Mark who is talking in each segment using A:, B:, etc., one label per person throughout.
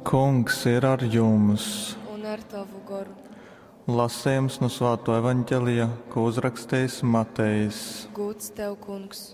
A: Kungs ir ar jums.
B: Un ar tavu garu.
A: Lasījums no Svētā evaņģēlija, ko uzrakstījis Matejs.
B: Gods tev, Kungs.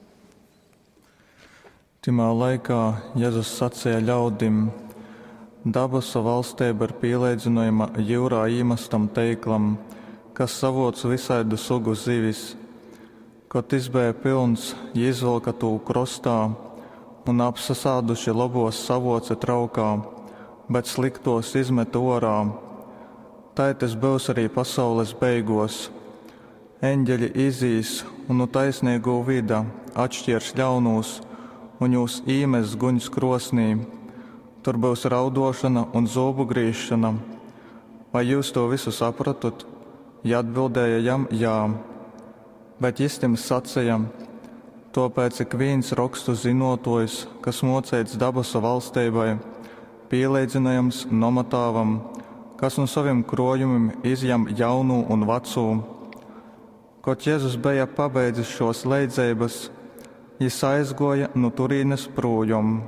A: Timā laikā Jēzus sacīja ļaudim: Dabasu valstība ir pielīdzinājama jūrā īmastam teiklam, kas savoc visaidu sugu zivis. Kad izbēja pilns, izvilka tū krostā un apsasāduši labos savoce traukā, bet sliktos izmet orā. Tā tas būs arī pasaules beigos. Eņģeļi izīs un no taisnīgo vida atšķirs ļaunūs un jūs īmes guņas krosnī. Tur būs raudošana un zobu grīšana. Vai jūs to visu sapratat? Ja atbildēja jam, jā. Bet īstim sacīja: Tāpēc ik viens rakstu zinotojs, kas mocēts dabasu valstībai, pielīdzinājams nomatāvam, kas no saviem krojumiem izjam jaunu un vecū. Kad Jēzus bija pabeidzis šos leidzības, viņš aizgoja no turīnes projām.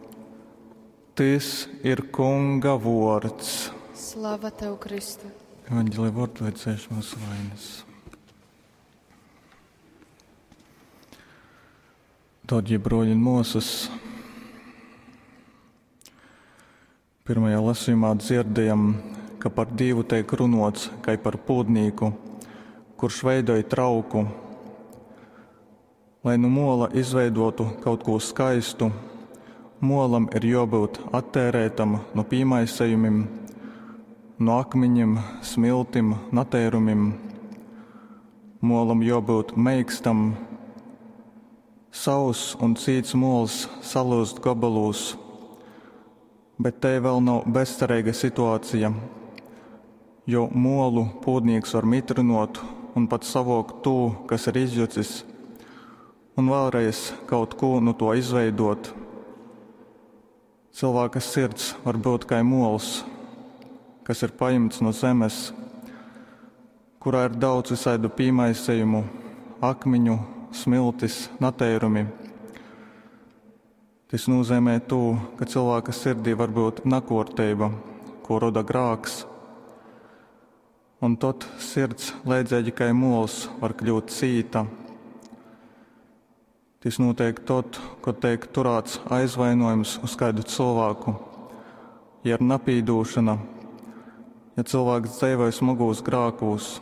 A: Tas ir Kunga vārds.
B: Slava tev, Kristu.
A: Evaņģēlija vārdu veicēš mūsu vainas. Dārgie broļi un mūsas, pirmajā lasījumā dzirdējam, ka par Dievu tiek runots kā par pūdnīku, kurš veidoja trauku. Lai no mola izveidotu kaut ko skaistu, molam ir jābūt attērētam no pīmaisējumiem, no akmeņiem, smiltim, natērumiem. Molam jābūt meikstam. Sauss un cīts mols salūst gabalūs, bet te vēl nav bezcerīga situācija, jo molu pūdnieks var mitrinot un pat savokt tū, kas ir izjucis, un vēlreiz kaut ko no to izveidot. Cilvēka sirds var būt kā mols, kas ir paimts no zemes, kurā ir daudz visaidu pīmaisējumu, akmeņu, smiltis, natērumi. Tas nozīmē to, ka cilvēka sirdī var būt nakortība, ko roda grāks, un tad sirds leidzēģi kā mols var kļūt cīta. Tas notiek tad, kad tiek turēts aizvainojums uz kādu cilvēku, ja ir napīdūšana, ja cilvēks dzīvoja smagos grākos,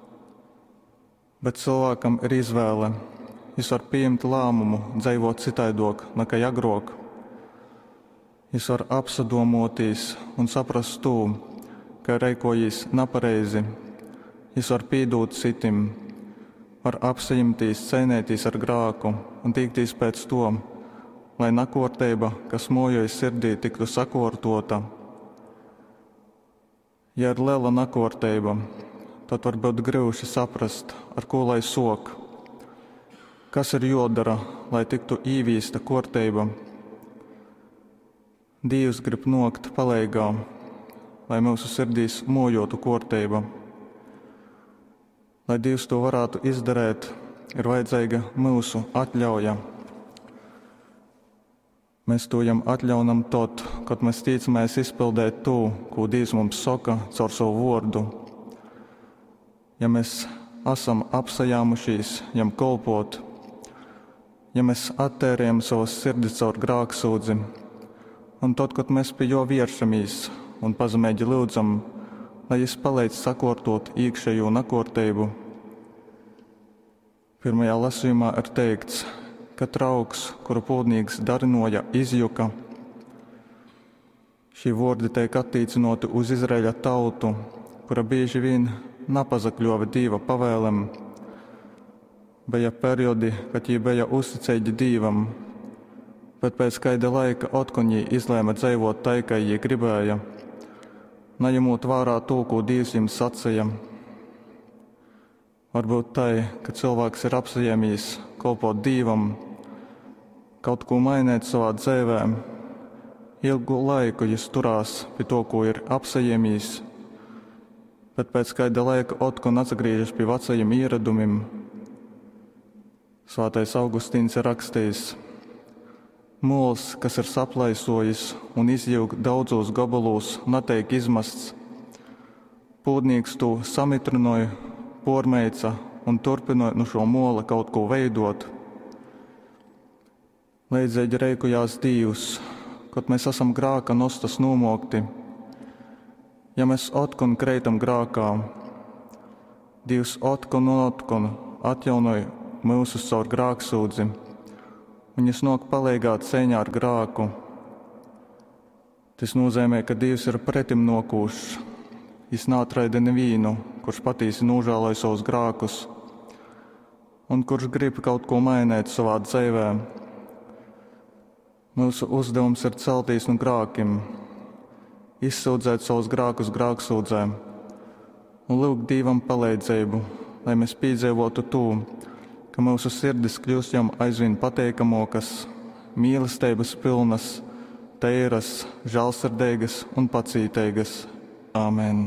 A: bet cilvēkam ir izvēle. Viņš var pieņemt lēmumu dzīvot citaidok nekā agrāk. Viņš var apsadomotīs un saprast to, ka rīkojas nepareizi. Viņš var pīdot citim, var apsaimtīs, cīnīties ar grāku un tīkties pēc to, lai nakortība, kas mojojas sirdī, tiktu sakortota. Ja ir liela nakortība, tad var būt grūti saprast, ar ko lai sok. Kas ir jodara, lai tiktu īvīsta kortība? Dievs grib nokt palīgā, lai mūsu sirdīs mojotu kortība. Lai Dievs to varētu izdarīt, ir vajadzīga mūsu atļauja. Mēs to jam atļaunam tad, kad mēs ticamies izpildēt to, ko Dievs mums saka caur savu vārdu. Ja mēs esam apsajāmušies jam kolpot, ja mēs attērējam savas sirdis caur grāksūdzi, un tad, kad mēs pie jo vēršamies un pazemēģi lūdzam, lai viņš palīdz sakortot iekšējo nakortību. Pirmajā lasījumā ir teikts, ka trauks, kuru pūdnieks darinoja, izjuka. Šī vārdi tiek attīcinoti uz Izraēļa tautu, kura bieži vien napazakļova Dieva pavēlēm. Bija periodi, kad viņi bija uzticēti Dievam, bet pēc kāda laika atkal viņi izlēma dzīvot tā, kā viņi gribēja, neņemot vērā to, ko Dievs viņiem sacīja. Varbūt tā, ka cilvēks ir apsajēmies kalpot Dievam, kaut ko mainīt savā dzīvē. Ilgu laiku viņš turās pie to, ko ir apsajēmies, bet pēc kāda laika atkal atgriežas pie vecajiem ieradumiem. Svētais Augustīns ir rakstījis: Mols, kas ir saplaisojis un izjūg daudzos gabalos, netiek izmests. Pūdnieks to samitrinoja, pormeica un turpināja no šo mola kaut ko veidot. Leidzēģi reikujās Dievs, kad mēs esam grāka nostas nomokti. Ja mēs otkon kreitam grākā, Dievs otkon un otkon atjaunoja mūsu caur grāksūdzi. Viņas nok palīgā cēņā ar grāku. Tas nozīmē, ka Dievs ir pretim nokūšs. Viņš neatraida nevienu, kurš patīsi nožēloja savus grākus un kurš grib kaut ko mainīt savā dzīvē. Mūsu uzdevums ir celties no grākiem, izsūdzēt savus grākus grāksūdzē un lūgt Dievam palīdzību, lai mēs piedzīvotu to, ka mūsu sirdis kļūst jam aizvien patīkamokas, mīlestības pilnas, teiras, žēlsirdīgas un pacītīgas. Āmen.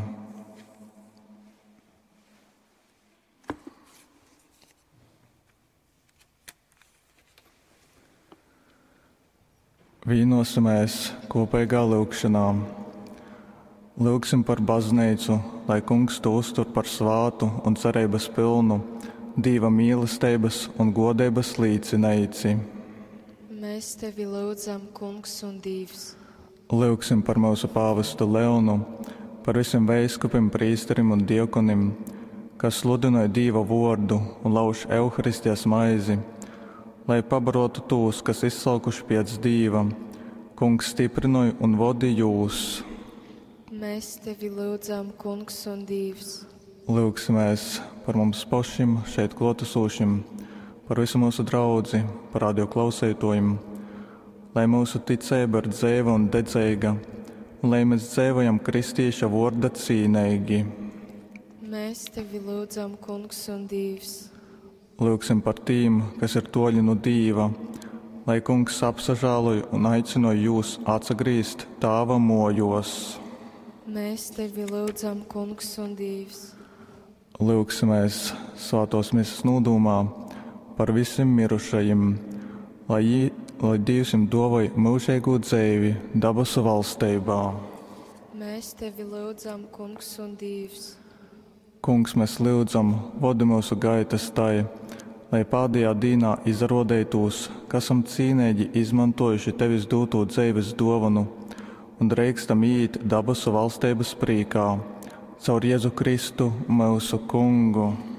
A: Vienosimies kopīgā lūgšanā. Lūgsim par baznīcu, lai Kungs to uztur par svātu un cerības pilnu, Dieva mīlestības un godības līdzinēji.
B: Mēs tevi lūdzam, Kungs un Dievs.
A: Lūgsim par mūsu pāvestu Leonu, par visiem veiskupiem, prīsterim un diakonim, kas sludināja Dieva vārdu un lauž Euharistijas maizi, lai pabarotu tos, kas izsalkuši pēc Dieva. Kungs stiprināja un vadīja jūs.
B: Mēs tevi lūdzam, Kungs un Dievs.
A: Lūgsimies par mums pašiem, šeit klotusošiem, par visu mūsu draudzi, par radio klausētojiem, lai mūsu ticība ir dzīva un dedzīga, un lai mēs dzīvojam kristieša vārda cīnīgi.
B: Mēs tevi lūdzam, Kungs un Dievs.
A: Lūgsim par tiem, kas ir toļi no Dieva, lai Kungs apsažāloja un aicināja jūs atsagrīzt Tāva mojos.
B: Mēs tevi lūdzam, Kungs un Dievs.
A: Lūgsimies svētos misas nodomā par visiem mirušajiem, lai Dievs jums dāvāja mūžīgo dzīvi dabasu valstībā.
B: Mēs tevi lūdzam, Kungs un Dievs.
A: Kungs, mēs lūdzam, vadi mūsu gaitas tai, lai pēdējā dienā izrādītos, kas esam cīnīgi izmantojuši tevis doto dzīves dāvanu un drīkstam iet dabasu valstības prīkā, caur Jēzu Kristu, mūsu Kungu.